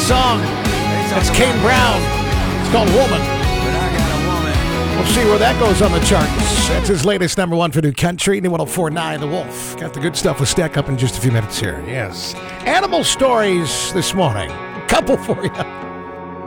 song. That's Kane Brown. It's called Woman. We'll see where that goes on the charts. That's his latest number one for New Country. New 104.9 The Wolf. Got the good stuff with Stack Up in just a few minutes here. Yes. Animal stories this morning. Couple for you.